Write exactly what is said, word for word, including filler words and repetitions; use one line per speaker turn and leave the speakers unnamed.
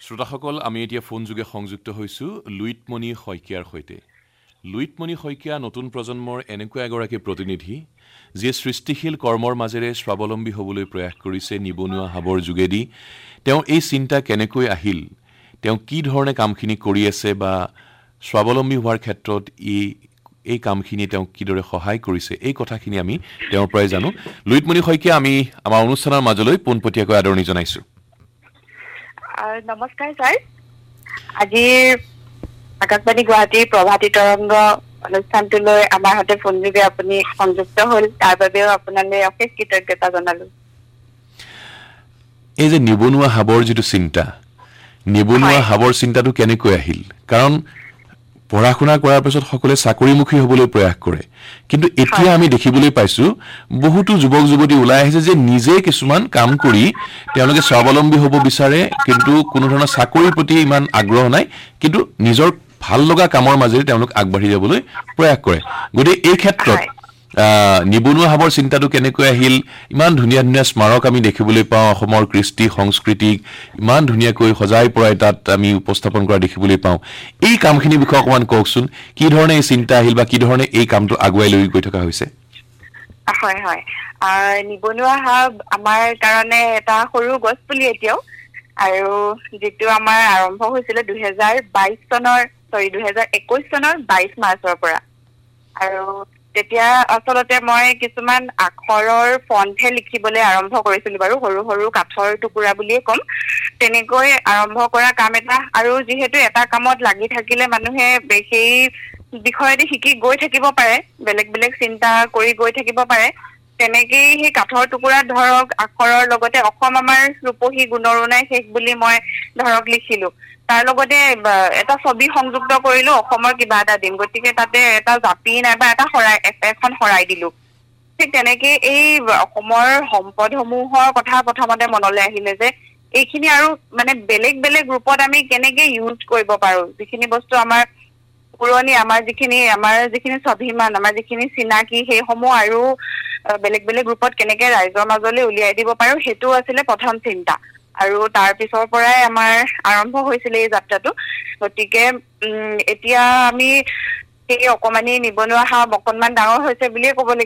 শ্ৰোতাসকল আমি এতিয়া ফোন যোগে সংযুক্ত হৈছো লুইতমণি শইকীয়াৰ সৈতে লুইতমণি শইকীয়া নতুন প্ৰজন্মৰ এনেকুৱা এগৰাকী প্ৰতিনিধি যিয়ে সৃষ্টিশীল কৰ্মৰ মাজেৰে স্বাৱলম্বী হ'বলৈ প্ৰয়াস কৰিছে নিবনুৱা হাবৰ যোগেদি তেওঁ এই চিন্তা কেনেকৈ আহিল তেওঁ কি ধৰণে কামখিনি কৰি আছে বা স্বাৱলম্বী হোৱাৰ ক্ষেত্ৰত ই এই কামখিনি তেওঁ কিদৰে সহায় কৰিছে এই কথাখিনি আমি তেওঁৰ পৰাই জানো লুইতমণি শইকীয়া আমি আমাৰ অনুষ্ঠানৰ মাজলৈ পোনপটীয়াকৈ আদৰণি জনাইছো
নমস্কাৰ স্যাৰ আজি আকাশবাণী গুৱাহাটী প্ৰভাতী তৰংগ অনুষ্ঠানটোলৈ আমাৰ হাতে ফোন যোগে আপুনি সংযুক্ত হ'ল তাৰ বাবেও আপোনালৈ অশেষ কৃতজ্ঞতা জনালো
এই যে নিবনুৱা হাবৰ যিটো চিন্তা নিবনুৱা হাবৰ চিন্তাটো কেনেকৈ আহিল কাৰণ পঢ়া শুনা কৰাৰ পিছত সকলে চাকৰিমুখী হ'বলৈ প্ৰয়াস কৰে কিন্তু এতিয়া আমি দেখিবলৈ পাইছো বহুতো যুৱক যুৱতী ওলাই আহিছে যে নিজে কিছুমান কাম কৰি তেওঁলোকে স্বাৱলম্বী হ'ব বিচাৰে কিন্তু কোনো ধৰণৰ চাকৰিৰ প্ৰতি ইমান আগ্ৰহ নাই কিন্তু নিজৰ ভাল লগা কামৰ মাজেৰে তেওঁলোক আগবাঢ়ি যাবলৈ প্ৰয়াস কৰে গতিকে এই ক্ষেত্ৰত নিবনুৱা হাবৰ চিন্তাটো কেনেকৈ আহিল ইমান ধুনীয়া ধুনীয়া স্মাৰক আমি দেখিবলৈ পাওঁ অসমৰ কৃষ্টি সংস্কৃতিক ইমান ধুনীয়াকৈ সজাই পৰাই তাত আমি উপস্থাপন কৰা দেখিবলৈ পাওঁ এই কামখিনি বিষয়ে অকমান কওকচোন কি ধৰণে এই চিন্তা আহিল বা কি ধৰণে এই কামটো আগুৱাই লৈ গৈ থকা হৈছে
হয় হয় নিবনুৱা হাব আমাৰ কাৰণে এটা সৰু গছ পুলি এতিয়াও আৰু যেটো আমাৰ আৰম্ভ হৈছিল দুই হাজাৰ বাইশ চনৰ সৰি দুই হাজাৰ একৈশ চনৰ বাইশ মাৰ্চৰ পৰা আৰু তেতিয়া আসলতে মই কিছুমান আখৰৰ ফন্টহে লিখিবলৈ আৰম্ভ কৰিছিলো বাৰু সৰু সৰু কাঠৰ টুকুৰা বুলিয়ে কম তেনেকৈ আৰম্ভ কৰা কাম এটা আৰু যিহেতু এটা কামত লাগি থাকিলে মানুহে সেই বিষয়তে শিকি গৈ থাকিব পাৰে বেলেগ বেলেগ চিন্তা কৰি গৈ থাকিব পাৰে তেনেকেই সেই কাঠৰ টুকুৰা ধৰক আখৰৰ লগতে অসম আমাৰ ৰূপহী গুণৰুণাই শেষ বুলি মই ধৰক লিখিলো তাৰ লগতে এটা ছবি সংযুক্ত কৰিলো অসমৰ কিবা এটা দিম গতিকে তাতে এটা জাপি নাইবা এটা হৰাই এখন হৰাই দিলো ঠিক তেনেকে এই অসমৰ সম্পদসমূহৰ কথা প্ৰথমতে মনলৈ আহিলে যে এইখিনি আৰু মানে বেলেগ বেলেগ ৰূপত আমি কেনেকে ইউজ কৰিব পাৰো যিখিনি বস্তু আমাৰ পুৰণি আমাৰ যিখিনি আমাৰ যিখিনি স্বাভিমান আমাৰ যিখিনি চিনাকি সেই সমূহ আৰু বেলেগ বেলেগ ৰূপত কেনেকে ৰাইজৰ মাজলৈ উলিয়াই দিব পাৰো সেইটো আছিল প্ৰথম চিন্তা আৰু তাৰ পিছৰ পৰাই আমাৰ আৰম্ভ হৈছিল এই যাত্ৰাটো গতিকে এতিয়া আমি সেই অকমানি নিবনুৱা হাব অকনমান ডাঙৰ হৈছে বুলিয়ে ক'ব লাগিব